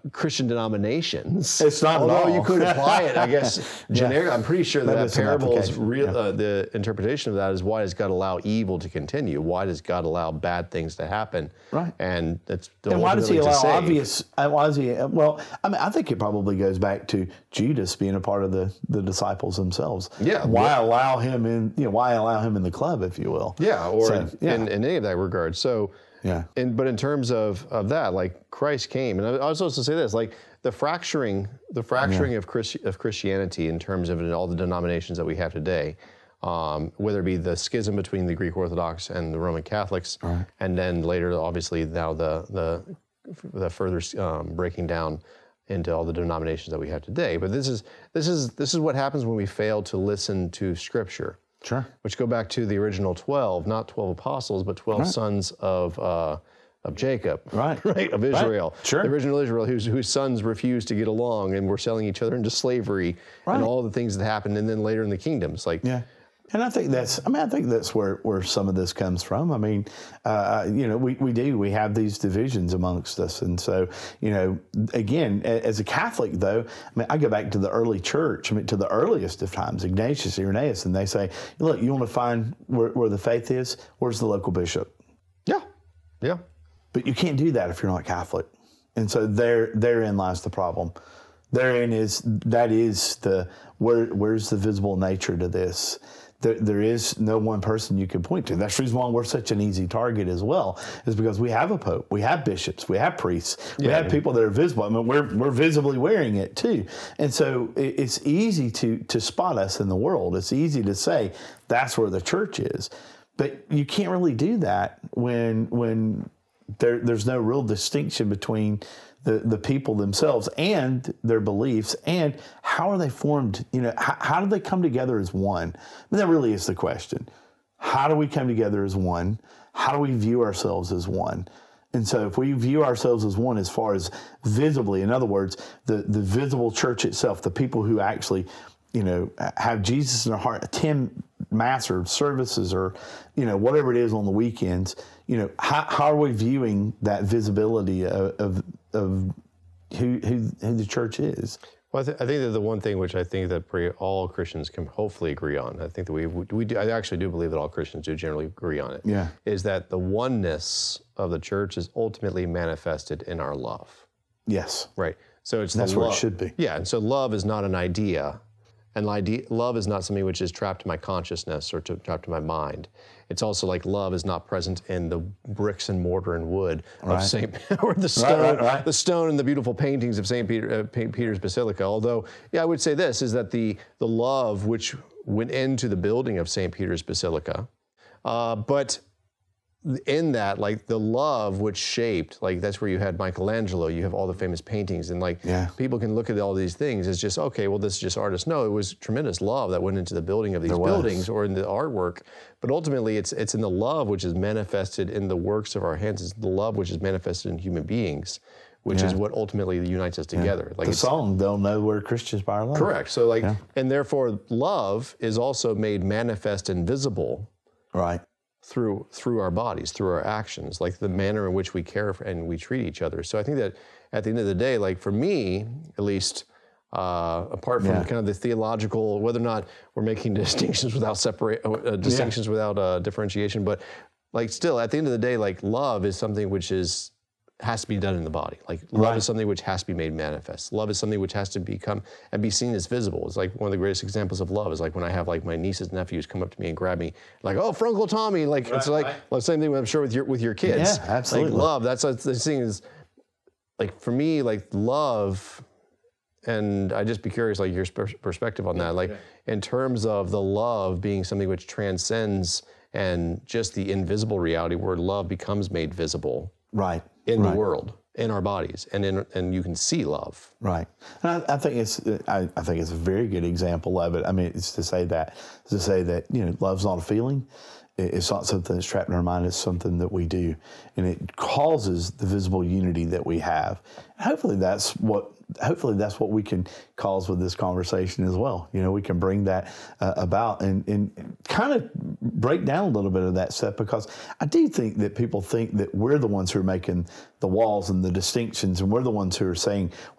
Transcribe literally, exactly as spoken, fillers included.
Christian denominations. It's not at Although all. you could apply it, I guess, generic. Yeah. I'm pretty sure that, that, that parable's real. Yeah. Uh, the interpretation of that is, why does God allow evil to continue? Why does God allow bad things to happen? Right. And that's the and why does He allow obvious? Why does He? Well, I mean, I think it probably goes back to Judas being a part of the, the disciples themselves. Yeah. Why yeah. allow him in? You know, why allow him in the club, if you will? Yeah. Or so, in, yeah. In, in any of that regard. So. Yeah. And but in terms of, of that, like Christ came, and I was supposed to say this, like the fracturing, the fracturing yeah. of Christi- of Christianity in terms of all the denominations that we have today, um, whether it be the schism between the Greek Orthodox and the Roman Catholics, right. and then later, obviously, now the the the further um, breaking down into all the denominations that we have today. But this is this is this is what happens when we fail to listen to Scripture. Sure. Which go back to the original twelve, not twelve apostles, but twelve right. sons of uh, of Jacob, right? Right, of Israel. Right. Sure. The original Israel, whose whose sons refused to get along and were selling each other into slavery, right. and all the things that happened, and then later in the kingdoms, like. Yeah. And I think that's, I mean, I think that's where, where some of this comes from. I mean, uh, you know, we, we do, we have these divisions amongst us. And so, you know, again, as a Catholic though, I mean, I go back to the early church, I mean, to the earliest of times, Ignatius, Irenaeus, and they say, look, you want to find where, where the faith is? Where's the local bishop? Yeah, yeah. But you can't do that if you're not Catholic. And so there, therein lies the problem. Therein is, that is the, where, where's the visible nature to this? There, there is no one person you can point to. That's the reason why we're such an easy target as well, is because we have a pope, we have bishops, we have priests, we yeah. have people that are visible. I mean, we're we're visibly wearing it too, and so it, it's easy to to spot us in the world. It's easy to say that's where the church is, but you can't really do that when when there there's no real distinction between the, the people themselves and their beliefs, and how are they formed, you know, how, how do they come together as one? I mean, that really is the question. How do we come together as one? How do we view ourselves as one? And so if we view ourselves as one as far as visibly, in other words, the, the visible church itself, the people who actually, you know, have Jesus in their heart, attend mass or services or, you know, whatever it is on the weekends, you know, how, how are we viewing that visibility of, of, of who, who who the church is? Well, I, th- I think that the one thing which I think that pretty, all Christians can hopefully agree on, I think that we we do, I actually do believe that all Christians do generally agree on it, yeah. is that the oneness of the church is ultimately manifested in our love. Yes. Right. So it's That's the where lo- it should be. Yeah, and so love is not an idea. And love is not something which is trapped in my consciousness or to, trapped in my mind. It's also like love is not present in the bricks and mortar and wood of right. Saint or the stone, right, right, right. the stone and the beautiful paintings of Saint Peter, uh, Peter's Basilica. Although, yeah, I would say this is that the the love which went into the building of Saint Peter's Basilica, uh, but in that, like the love which shaped, like that's where you had Michelangelo, you have all the famous paintings, and like yeah. people can look at all these things as just, okay, well, this is just artists. No, it was tremendous love that went into the building of these buildings or in the artwork. But ultimately, it's it's in the love which is manifested in the works of our hands. It's the love which is manifested in human beings, which yeah. is what ultimately unites us together. Yeah. Like the song, they'll know we're Christians by our love. Correct. So like, yeah. and therefore, love is also made manifest and visible. Right. through through our bodies, through our actions, like the manner in which we care for and we treat each other. So I think that at the end of the day, like for me, at least, uh, apart from yeah. kind of the theological, whether or not we're making distinctions without separate uh, distinctions yeah. without uh, differentiation, but like still, at the end of the day, like love is something which is has to be done in the body. Like love right. is something which has to be made manifest. Love is something which has to become and be seen as visible. It's like one of the greatest examples of love is like when I have like my nieces and nephews come up to me and grab me, like, oh, Frunkle Tommy. Like, right, it's like, right. well, same thing I'm sure with your with your kids. Yeah, absolutely. Like love, that's the thing is, like for me, like love, and I'd just be curious, like your perspective on that. Like yeah. in terms of the love being something which transcends and just the invisible reality where love becomes made visible. Right. In right. the world, in our bodies, and in and you can see love. Right. And I, I think it's I, I think it's a very good example of it. I mean, it's to say that it's to say that you know, love's not a feeling. It's not something that's trapped in our mind. It's something that we do, and it causes the visible unity that we have. And hopefully, that's what hopefully that's what we can cause with this conversation as well. You know, we can bring that uh, about and, and kind of break down a little bit of that stuff, because I do think that people think that we're the ones who are making the walls and the distinctions, and we're the ones who are saying,